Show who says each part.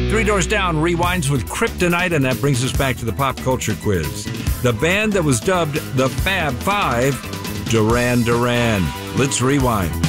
Speaker 1: Three Doors Down rewinds with Kryptonite, and that brings us back to the pop culture quiz. The band that was dubbed the Fab Five, Duran Duran. Let's rewind.